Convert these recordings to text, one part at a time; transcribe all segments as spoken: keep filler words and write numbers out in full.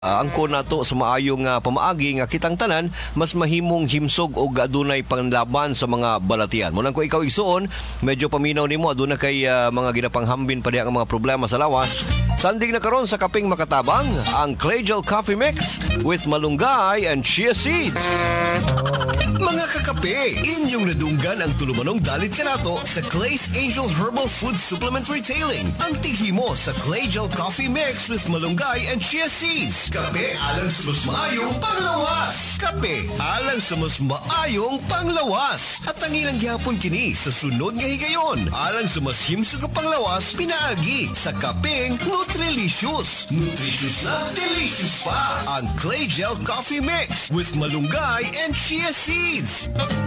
Uh, angko nato sa maayong uh, pamaagi nga kitang tanan mas mahimong himsog o adunay panlaban sa mga balatian. Munang ko ikaw igsuon, medyo paminaw nimo aduna kay uh, mga ginapanghambin pa diha ang mga problema sa lawas. Sanding na karon sa kaping makatabang ang Clay Gel Coffee Mix with malunggay and chia seeds. Mga kakape, inyong nadunggan ang tulumanong dalit kanato sa Clay's Angel Herbal Food Supplement Retailing. Ang tigimo sa Clay Gel Coffee Mix with malunggay and chia seeds. Kape alang sa mas maayong panglawas. Kape alang sa mas maayong panglawas. At ang ilang gihapon kini sa sunod nga higayon. Alang sa mas himsog nga panglawas, pinaagi sa kapeng Nutrilicious. Nutritious na, delicious pa. Ang Clay Gel Coffee Mix with malunggay and chia seeds.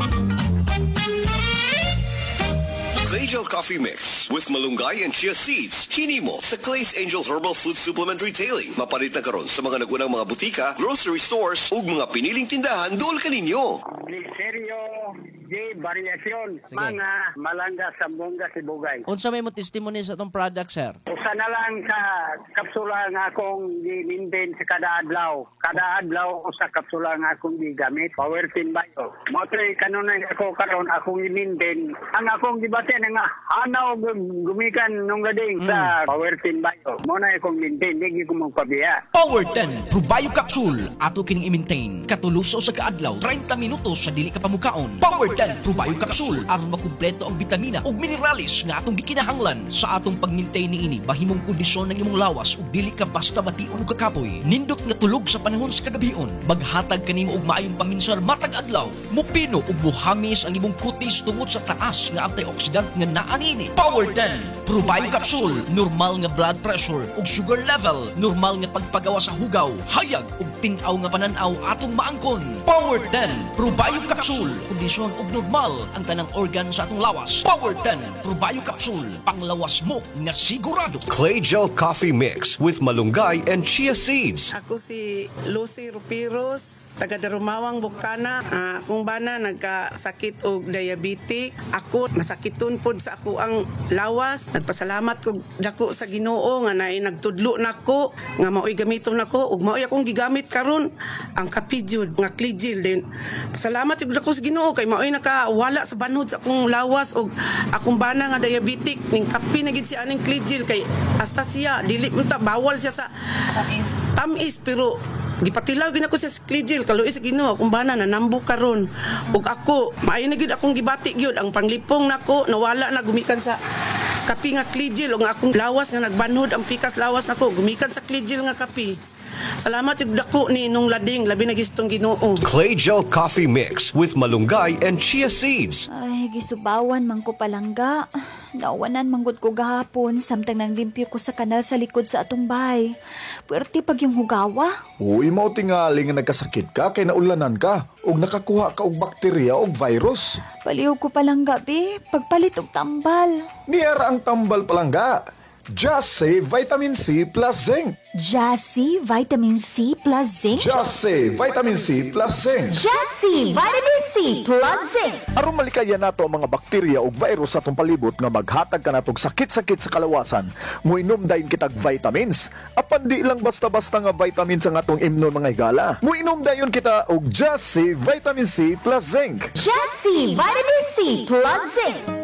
Clay Gel Coffee Mix with malunggay and chia seeds. Hinimo sa Clay's Angel Herbal Food Supplement Retailing. Mapalit na karon sa mga nagunang mga butika, grocery stores ug mga piniling tindahan dol kaninyo. Seryo J Variasyon, Sige. mga malangga sa Bunga Sibugay. Unsa may mo testimony sa itong product, sir? Usa na lang sa kapsula nga akong ginintin sa kada adlaw. Kada adlaw usa kapsula nga akong gigamit. Powertin Bio. Motre kanunay ako karon akong ginintin. Ang akong gibaten nga anaw gumikan nung gading mm. sa Powertin Bio. Mo na akong ginintin, di ko magpabiya. Power ten Probio Capsule ato kining i-maintain katuluso sa kaadlaw thirty minutos sa dili ka pamukaon. Power ten Probio Capsule aron makumpleto ang bitamina ug mineralis nga atong gikinahanglan sa atong pag-maintain niini bahimong kondisyon ng imong lawas ug dili ka basta bation ug kakapoy. Nindot nga tulog sa panahon sa kagabion, maghatag kanimo og maayong paminsar matag adlaw. Mupino ug buhamis ang imong kutis tungod sa taas nga antioxidant nga naa niini. Power ten Probio Capsule normal nga blood pressure ug sugar level, normal nga pagpagawa sa hugaw, hayag ug tin-aw nga pananaw atong maangkon. Power ten Probio Capsule kondisyon ug normal ang tanang organ sa atong lawas. Power ten Probio Capsule panglawas mo nga sigurado. Clay Gel Coffee Mix with malunggay and chia seeds. Ako si Lucy Rupiros, taga Darumawang, Bukana. Uh, kung bana nagkasakit og diabetic, ako masakiton pod sa ako ang lawas. Nagpasalamat ko dako sa Ginoo nga naay nagtudlo nako nga maoy gamiton nako ug maoy akong gigamit karon ang kapijud nga Cligil din. Pasalamat jud dako sa Ginoo kay maoy nakawala sa banhod sa akong lawas ug akong bana nga diabetic ning kapi na gid siya aning Cligil kay hasta siya dili man ta bawal siya sa tamis. Tamis pero gipatilaw gid ako sa Cligil kaluoy sa Ginoo akong bana na nambo karon ug ako maayo na gid akong gibati gyud ang panglipong nako nawala na gumikan sa kapi nga Cligil ug akong lawas nga nagbanhod ang pikas lawas nako gumikan sa Cligil nga kapi. Salamat yung dako ni nung lading labi na gistong Ginoo. Clay Gel Coffee Mix with malunggay and chia seeds. Ay, gisubawan man ko palangga. Nawanan manggod ko gahapon samtang nang limpyo ko sa kanal sa likod sa atong bahay. Puwerte pag yung hugawa. Uy, mao tingali nga nagkasakit ka kay naulanan ka ug nakakuha ka og bakterya og virus. Paliw ko palangga, be. Pagpalit og tambal. Niyara ang tambal palangga. Just say Vitamin C plus Zinc. Jassy Vitamin C plus Zinc. Just say Vitamin C plus Zinc. Jassy Vitamin C plus Zinc. Aron malikayan nato ang mga bakterya ug virus sa atong palibot nga maghatag ka natog sakit-sakit sa kalawasan, muinom dayon kitag vitamins. Apan di lang basta-basta nga vitamins ang atong imnon mga higala. Muinom dayon kita og Just say Vitamin C plus Zinc. Jassy Vitamin C plus Zinc.